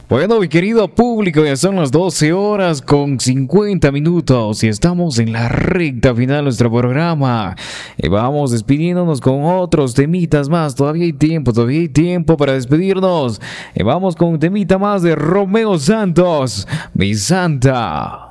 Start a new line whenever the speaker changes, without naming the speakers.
Bueno, mi querido público, ya son las 12 horas con 50 minutos y estamos en la recta final de nuestro programa. Y vamos despidiéndonos con otros temitas más. Todavía hay tiempo para despedirnos. Y vamos con un temita más de Romeo Santos, Mi Santa.